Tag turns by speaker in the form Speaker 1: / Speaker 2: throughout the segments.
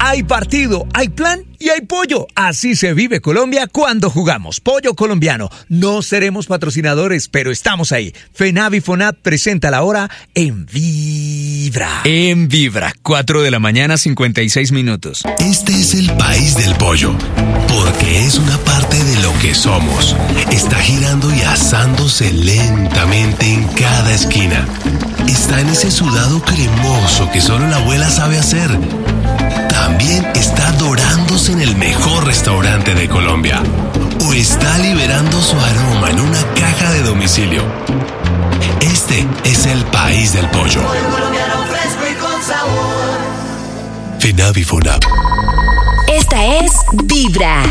Speaker 1: Hay partido, hay plan y hay pollo. Así se vive Colombia cuando jugamos. Pollo colombiano. No seremos patrocinadores, pero estamos ahí. FENAV y FONAP presenta la hora en Vibra.
Speaker 2: En Vibra, 4 de la mañana, 56 minutos.
Speaker 3: Este es el país del pollo, porque es una parte de lo que somos. Está girando y asándose lentamente en cada esquina. Está en ese sudado cremoso que solo la abuela sabe hacer. También está dorándose en el mejor restaurante de Colombia. O está liberando su aroma en una caja de domicilio. Este es el país del pollo.
Speaker 4: Pollo colombiano fresco y con sabor.
Speaker 3: FENAV y FONAP.
Speaker 5: Esta es Vibra.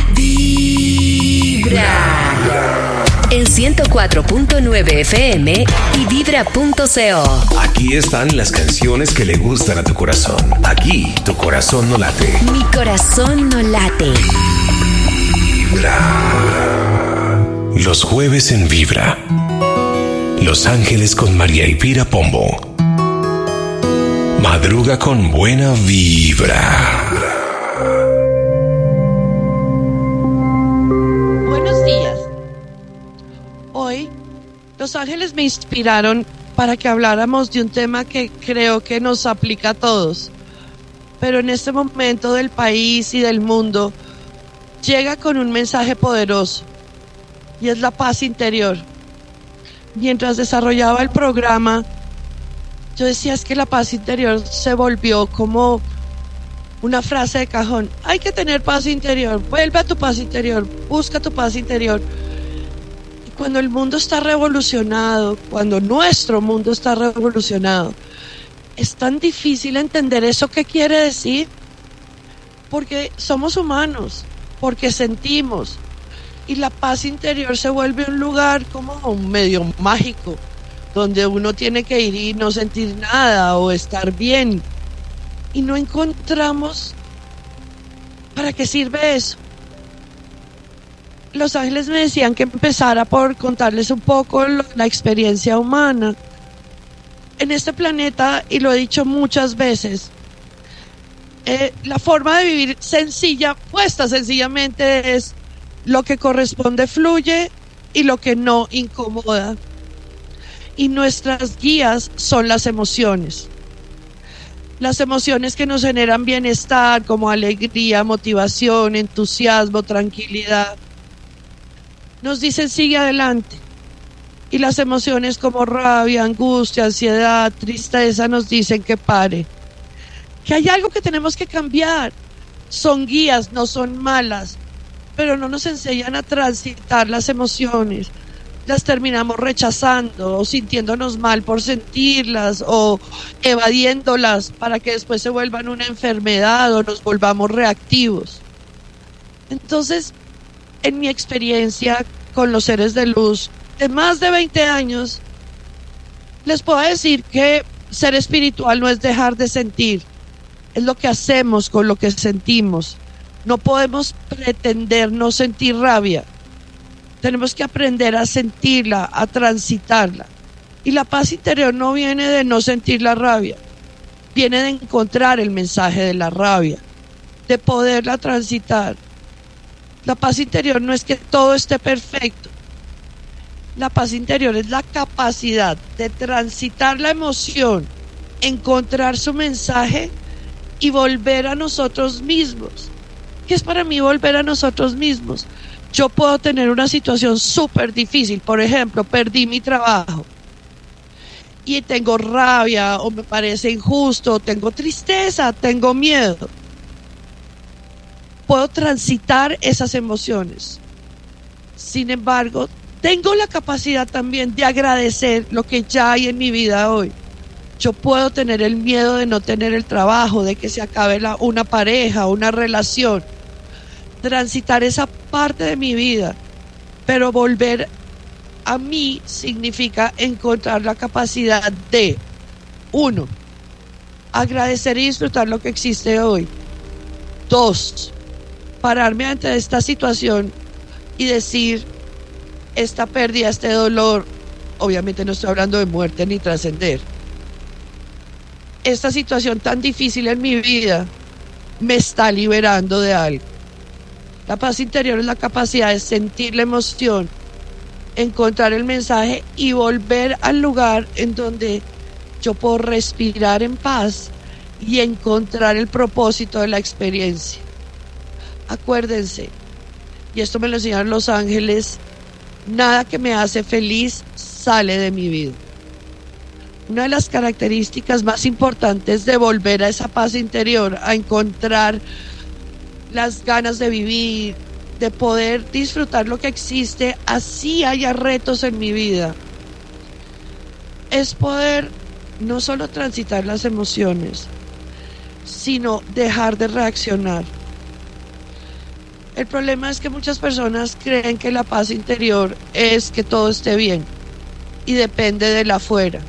Speaker 5: Vibra. En 104.9 FM y vibra.co.
Speaker 6: Aquí están las canciones que le gustan a tu corazón. Aquí tu corazón no late.
Speaker 5: Mi corazón no late.
Speaker 3: Vibra. Los jueves en Vibra. Los Ángeles con María Elvira Pombo. Madruga con buena vibra.
Speaker 7: Buenos días. Hoy, Los Ángeles me inspiraron para que habláramos de un tema que creo que nos aplica a todos. Pero en este momento del país y del mundo, llega con un mensaje poderoso. Y es la paz interior. Mientras desarrollaba el programa, yo decía, es que la paz interior se volvió como una frase de cajón. Hay que tener paz interior, vuelve a tu paz interior, busca tu paz interior. Y cuando el mundo está revolucionado, cuando nuestro mundo está revolucionado, es tan difícil entender eso que quiere decir, porque somos humanos, porque sentimos. Y la paz interior se vuelve un lugar como un medio mágico, donde uno tiene que ir y no sentir nada o estar bien. Y no encontramos para qué sirve eso. Los Ángeles me decían que empezara por contarles un poco la experiencia humana. En este planeta, y lo he dicho muchas veces, la forma de vivir sencilla, puesta sencillamente, es lo que corresponde fluye y lo que no incomoda. Y nuestras guías son las emociones. Las emociones que nos generan bienestar, como alegría, motivación, entusiasmo, tranquilidad, nos dicen sigue adelante. Y las emociones como rabia, angustia, ansiedad, tristeza nos dicen que pare. Que hay algo que tenemos que cambiar. Son guías, no son malas, pero no nos enseñan a transitar las emociones. Las terminamos rechazando o sintiéndonos mal por sentirlas o evadiéndolas para que después se vuelvan una enfermedad o nos volvamos reactivos. Entonces, en mi experiencia con los seres de luz de más de 20 años, les puedo decir que ser espiritual no es dejar de sentir, es lo que hacemos con lo que sentimos. No podemos pretender no sentir rabia. Tenemos que aprender a sentirla, a transitarla. Y la paz interior no viene de no sentir la rabia. Viene de encontrar el mensaje de la rabia, de poderla transitar. La paz interior no es que todo esté perfecto. La paz interior es la capacidad de transitar la emoción, encontrar su mensaje y volver a nosotros mismos. ¿Qué es para mí volver a nosotros mismos? Yo puedo tener una situación súper difícil, por ejemplo, perdí mi trabajo y tengo rabia o me parece injusto, tengo tristeza, tengo miedo. Puedo transitar esas emociones. Sin embargo, tengo la capacidad también de agradecer lo que ya hay en mi vida hoy. Yo puedo tener el miedo de no tener el trabajo, de que se acabe una pareja, una relación. Transitar esa parte de mi vida, pero volver a mí significa encontrar la capacidad de, 1, agradecer y disfrutar lo que existe hoy. 2, pararme ante esta situación y decir, esta pérdida, este dolor, obviamente no estoy hablando de muerte ni trascender, esta situación tan difícil en mi vida me está liberando de algo. La paz interior es la capacidad de sentir la emoción, encontrar el mensaje y volver al lugar en donde yo puedo respirar en paz y encontrar el propósito de la experiencia. Acuérdense, y esto me lo enseñaron los ángeles, nada que me hace feliz sale de mi vida. Una de las características más importantes de volver a esa paz interior, a encontrar las ganas de vivir, de poder disfrutar lo que existe, así haya retos en mi vida, es poder no solo transitar las emociones, sino dejar de reaccionar. El problema es que muchas personas creen que la paz interior es que todo esté bien y depende del afuera.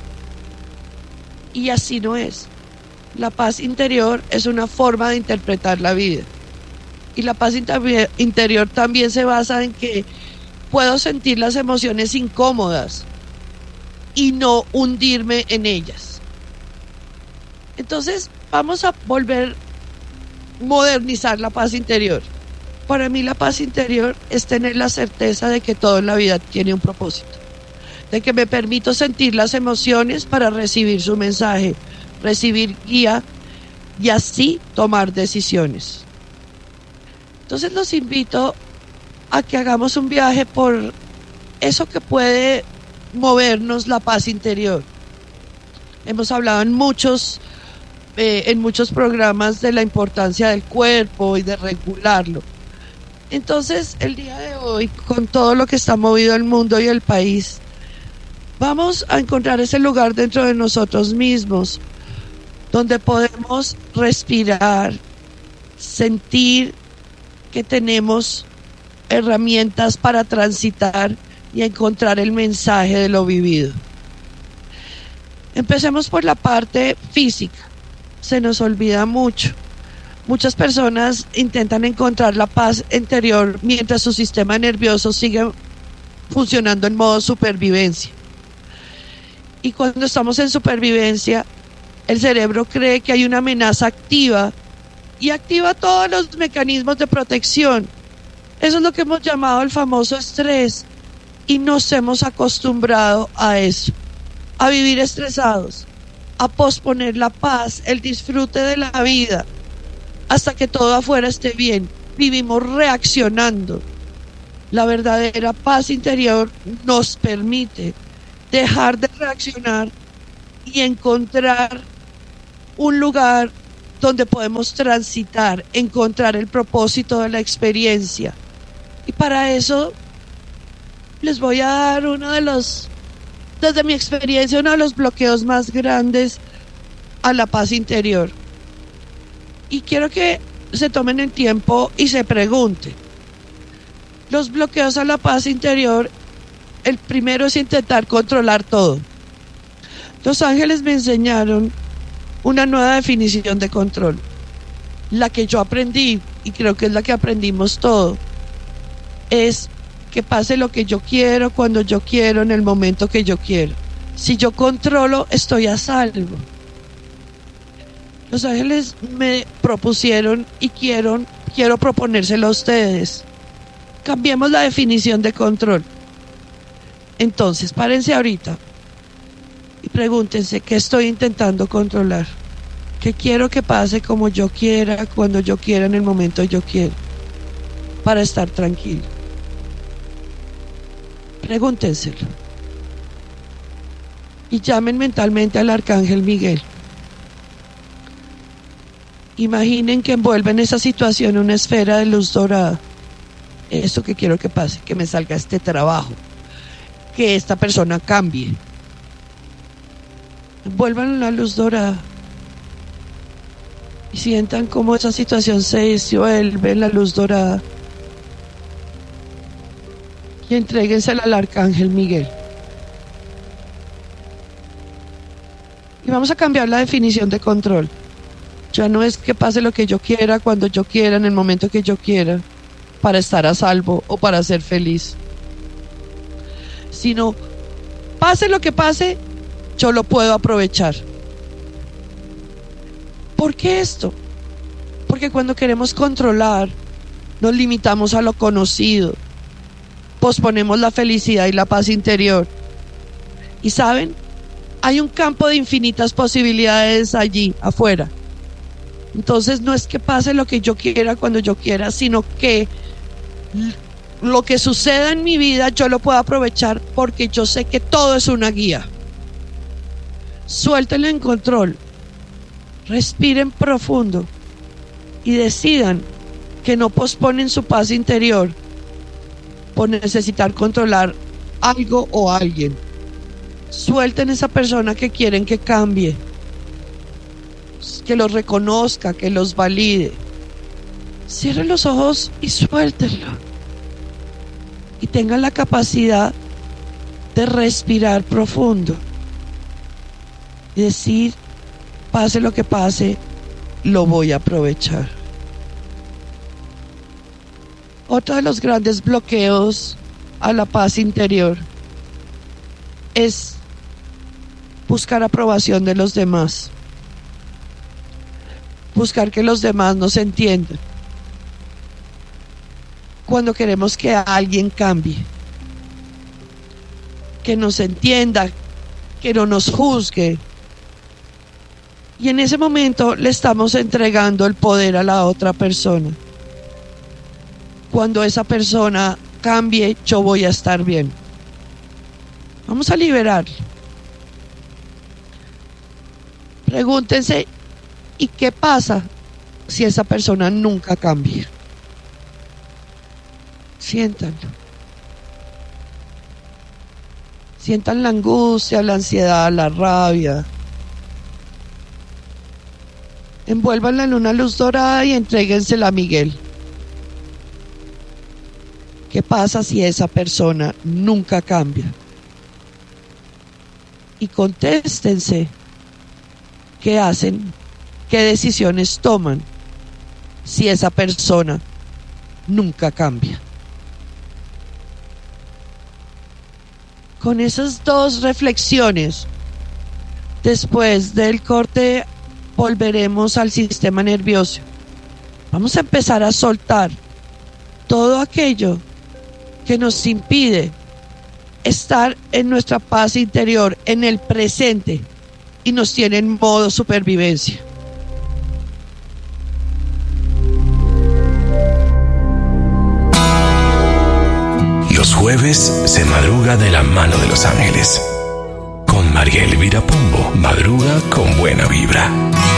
Speaker 7: Y así no es. La paz interior es una forma de interpretar la vida. Y la paz interior también se basa en que puedo sentir las emociones incómodas y no hundirme en ellas. Entonces vamos a volver a modernizar la paz interior. Para mí la paz interior es tener la certeza de que todo en la vida tiene un propósito, de que me permito sentir las emociones para recibir su mensaje, recibir guía y así tomar decisiones. Entonces los invito a que hagamos un viaje por eso que puede movernos la paz interior. Hemos hablado en muchos programas de la importancia del cuerpo y de regularlo. Entonces, el día de hoy, con todo lo que está movido el mundo y el país, vamos a encontrar ese lugar dentro de nosotros mismos, donde podemos respirar, sentir que tenemos herramientas para transitar y encontrar el mensaje de lo vivido. Empecemos por la parte física. Se nos olvida mucho. Muchas personas intentan encontrar la paz interior mientras su sistema nervioso sigue funcionando en modo supervivencia. Y cuando estamos en supervivencia, el cerebro cree que hay una amenaza activa y activa todos los mecanismos de protección. Eso es lo que hemos llamado el famoso estrés y nos hemos acostumbrado a eso, a vivir estresados, a posponer la paz, el disfrute de la vida, hasta que todo afuera esté bien. Vivimos reaccionando. La verdadera paz interior nos permite dejar de reaccionar y encontrar un lugar donde podemos transitar, encontrar el propósito de la experiencia. Y para eso les voy a dar desde mi experiencia, uno de los bloqueos más grandes a la paz interior. Y quiero que se tomen el tiempo y se pregunten. Los bloqueos a la paz interior, el primero es intentar controlar todo. Los ángeles me enseñaron una nueva definición de control. La que yo aprendí, y creo que es la que aprendimos todos, es que pase lo que yo quiero, cuando yo quiero, en el momento que yo quiero. Si yo controlo, estoy a salvo. Los ángeles me propusieron y quiero proponérselo a ustedes. Cambiemos la definición de control. Entonces, párense ahorita y pregúntense, ¿qué estoy intentando controlar? ¿Qué quiero que pase como yo quiera, cuando yo quiera, en el momento yo quiero, para estar tranquilo? Pregúntenselo. Y llamen mentalmente al Arcángel Miguel. Imaginen que envuelven esa situación una esfera de luz dorada. Eso que quiero que pase, que me salga este trabajo, que esta persona cambie. Envuelvan la luz dorada y sientan cómo esa situación se disuelve en la luz dorada. Y entréguensela al Arcángel Miguel. Y vamos a cambiar la definición de control. Ya no es que pase lo que yo quiera, cuando yo quiera, en el momento que yo quiera, para estar a salvo o para ser feliz. Sino, pase lo que pase, yo lo puedo aprovechar. ¿Por qué esto? Porque cuando queremos controlar, nos limitamos a lo conocido, posponemos la felicidad y la paz interior. Y ¿saben? Hay un campo de infinitas posibilidades allí, afuera. Entonces no es que pase lo que yo quiera cuando yo quiera, sino que lo que suceda en mi vida yo lo puedo aprovechar porque yo sé que todo es una guía. Suéltenlo en control, respiren profundo y decidan que no posponen su paz interior por necesitar controlar algo o alguien. Suelten esa persona que quieren que cambie, que los reconozca, que los valide. Cierren los ojos y suéltenlo. Y tengan la capacidad de respirar profundo y decir, pase lo que pase, lo voy a aprovechar. Otro de los grandes bloqueos a la paz interior es buscar aprobación de los demás. Buscar que los demás nos entiendan. Cuando queremos que alguien cambie, que nos entienda, que no nos juzgue. Y en ese momento le estamos entregando el poder a la otra persona. Cuando esa persona cambie, yo voy a estar bien. Vamos a liberarlo. Pregúntense, ¿y qué pasa si esa persona nunca cambia? Siéntanlo. Sientan la angustia, la ansiedad, la rabia. Envuélvanla en una luz dorada y entréguensela a Miguel. ¿Qué pasa si esa persona nunca cambia? Y contéstense, ¿qué hacen? ¿Qué decisiones toman si esa persona nunca cambia? Con esas dos reflexiones, después del corte, volveremos al sistema nervioso. Vamos a empezar a soltar todo aquello que nos impide estar en nuestra paz interior, en el presente, y nos tiene en modo supervivencia.
Speaker 3: Los jueves se madruga de la mano de Los Ángeles. Con María Elvira Pombo, madruga con buena vibra.